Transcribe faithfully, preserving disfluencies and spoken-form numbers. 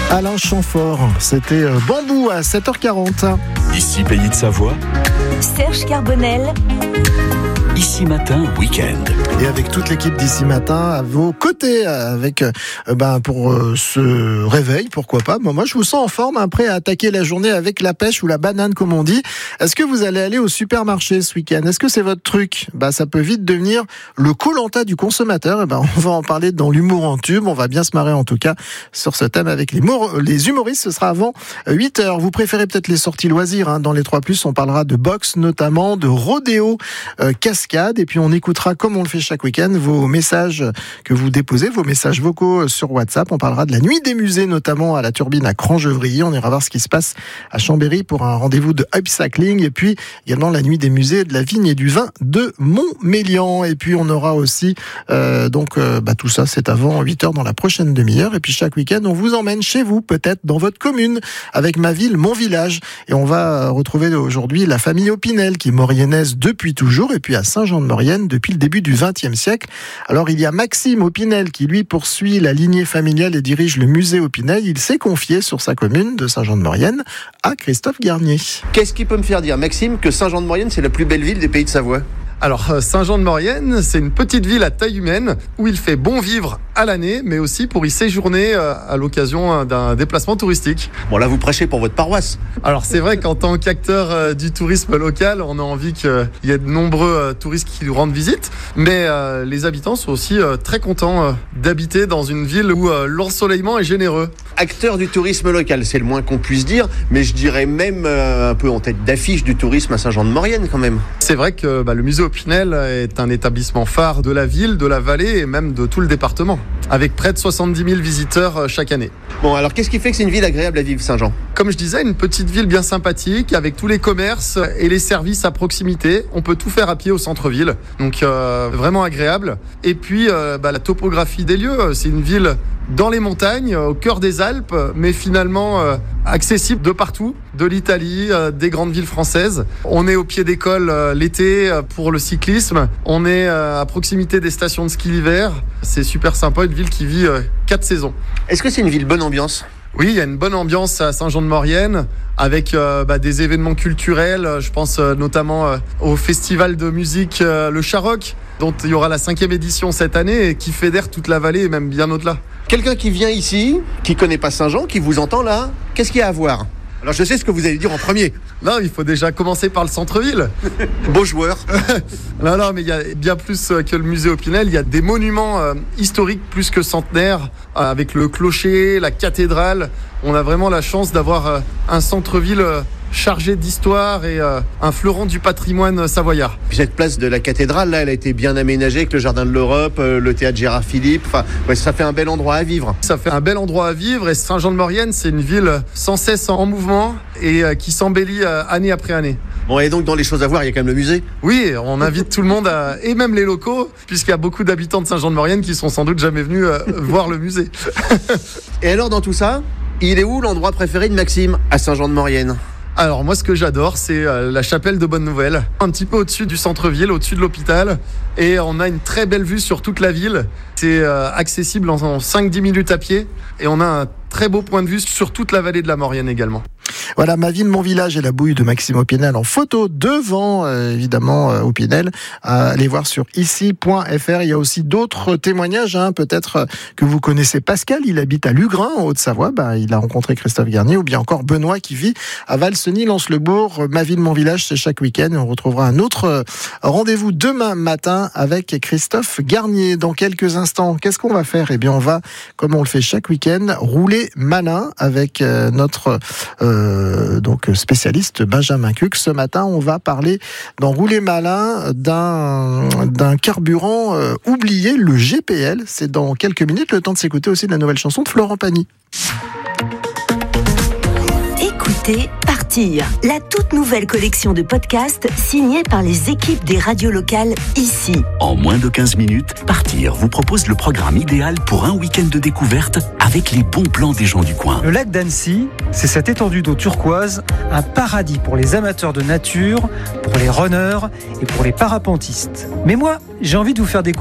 Alain Chamfort, c'était Bambou à sept heures quarante. Ici Pays de Savoie, Serge Carbonel. Ici Matin Week-end. Et avec toute l'équipe d'Ici Matin à vos côtés, avec euh, ben pour euh, ce réveil, pourquoi pas. Bon, moi, je vous sens en forme, hein, prêt à attaquer la journée avec la pêche ou la banane, comme on dit. Est-ce que vous allez aller au supermarché ce week-end ? Est-ce que c'est votre truc ? Bah, ça peut vite devenir le Koh-Lanta du consommateur. Et ben, on va en parler dans l'humour en tube. On va bien se marrer en tout cas sur ce thème avec les, mor- les humoristes. Ce sera avant huit heures. Vous préférez peut-être les sorties loisirs, hein. Dans les trois plus, on parlera de boxe notamment, de rodéo, euh, cascade. Et puis on écoutera, comme on le fait chaque week-end, vos messages que vous déposez, vos messages vocaux sur WhatsApp. On parlera de la nuit des musées, notamment à la Turbine à Crangevrier. On ira voir ce qui se passe à Chambéry pour un rendez-vous de upcycling. Et puis également la nuit des musées de la vigne et du vin de Montmélian. Et puis on aura aussi euh, donc euh, bah, tout ça, c'est avant huit heures dans la prochaine demi-heure. Et puis chaque week-end, on vous emmène chez vous, peut-être dans votre commune, avec Ma Ville, Mon Village. Et on va retrouver aujourd'hui la famille Opinel, qui est mauriennaise depuis toujours, et puis à Saint-Jean-de-Maurienne depuis le début du vingtième siècle. Alors il y a Maxime Opinel qui lui poursuit la lignée familiale et dirige le musée Opinel. Il s'est confié sur sa commune de Saint-Jean-de-Maurienne à Christophe Garnier. Qu'est-ce qui peut me faire dire, Maxime, que Saint-Jean-de-Maurienne, c'est la plus belle ville des Pays de Savoie ? Alors, Saint-Jean-de-Maurienne, c'est une petite ville à taille humaine où il fait bon vivre à l'année, mais aussi pour y séjourner à l'occasion d'un déplacement touristique. Bon, là, vous prêchez pour votre paroisse. Alors, c'est vrai qu'en tant qu'acteur du tourisme local, on a envie qu'il y ait de nombreux touristes qui nous rendent visite, mais les habitants sont aussi très contents d'habiter dans une ville où l'ensoleillement est généreux. Acteur du tourisme local, c'est le moins qu'on puisse dire, mais je dirais même un peu en tête d'affiche du tourisme à Saint-Jean-de-Maurienne quand même. C'est vrai que bah, le musée Opinel est un établissement phare de la ville, de la vallée et même de tout le département, avec près de soixante-dix mille visiteurs chaque année. Bon, alors qu'est-ce qui fait que c'est une ville agréable à vivre, Saint-Jean ? Comme je disais, une petite ville bien sympathique, avec tous les commerces et les services à proximité. On peut tout faire à pied au centre-ville, donc euh, vraiment agréable. Et puis, euh, bah, la topographie des lieux, c'est une ville dans les montagnes, au cœur des Alpes, mais finalement euh, accessible de partout, de l'Italie, euh, des grandes villes françaises. On est au pied d'école euh, l'été euh, pour le cyclisme. On est euh, à proximité des stations de ski l'hiver. C'est super sympa, une ville qui vit euh, quatre saisons. Est-ce que c'est une ville bonne ambiance ? Oui, il y a une bonne ambiance à Saint-Jean-de-Maurienne avec euh, bah, des événements culturels. Je pense euh, notamment euh, au festival de musique euh, Le Charrock, dont il y aura la cinquième édition cette année et qui fédère toute la vallée et même bien au-delà. Quelqu'un qui vient ici, qui connaît pas Saint-Jean, qui vous entend là, qu'est-ce qu'il y a à voir ? Alors je sais ce que vous allez dire en premier. Non, il faut déjà commencer par le centre-ville. Beau joueur. non, non, mais il y a bien plus que le musée Opinel. Il y a des monuments euh, historiques plus que centenaires, euh, avec le clocher, la cathédrale. On a vraiment la chance d'avoir euh, un centre-ville euh, chargé d'histoire et euh, un fleuron du patrimoine savoyard. Puis cette place de la cathédrale, là, elle a été bien aménagée avec le jardin de l'Europe, euh, le théâtre Gérard Philippe. Enfin, ouais, ça fait un bel endroit à vivre. Ça fait un bel endroit à vivre et Saint-Jean-de-Maurienne, c'est une ville sans cesse en mouvement et euh, qui s'embellit euh, année après année. Bon, et donc dans les choses à voir, il y a quand même le musée. Oui, on invite tout le monde à, et même les locaux, puisqu'il y a beaucoup d'habitants de Saint-Jean-de-Maurienne qui sont sans doute jamais venus euh, voir le musée. Et alors dans tout ça, il est où l'endroit préféré de Maxime à Saint-Jean-de-Maurienne ? Alors moi ce que j'adore c'est euh, la chapelle de Bonne-Nouvelle, un petit peu au-dessus du centre-ville, au-dessus de l'hôpital, et on a une très belle vue sur toute la ville. C'est euh, accessible en, en cinq à dix minutes à pied et on a un très beau point de vue sur toute la vallée de la Maurienne également. Voilà, Ma Ville, Mon Village et la bouille de Maxime Opinel en photo devant, euh, évidemment, euh, Opinel. Euh, allez voir sur ici point f r. Il y a aussi d'autres témoignages. Hein. Peut-être euh, que vous connaissez Pascal, il habite à Lugrin, en Haute-Savoie. Bah, il a rencontré Christophe Garnier. Ou bien encore Benoît qui vit à Valseny, Lens-le-Bourg. Ma Ville, Mon Village, c'est chaque week-end. On retrouvera un autre euh, rendez-vous demain matin avec Christophe Garnier. Dans quelques instants, qu'est-ce qu'on va faire ? Eh bien, on va, comme on le fait chaque week-end, rouler malin avec euh, notre... Euh, donc spécialiste Benjamin Cuc. Ce matin, on va parler dans Rouler Malin d'un, d'un carburant euh, oublié, le G P L. C'est dans quelques minutes, le temps de s'écouter aussi de la nouvelle chanson de Florent Pagny. Écoutez Partir, la toute nouvelle collection de podcasts signée par les équipes des radios locales ici. En moins de quinze minutes, Partir vous propose le programme idéal pour un week-end de découverte avec les bons plans des gens du coin. Le lac d'Annecy, c'est cette étendue d'eau turquoise, un paradis pour les amateurs de nature, pour les runners et pour les parapentistes. Mais moi, j'ai envie de vous faire découvrir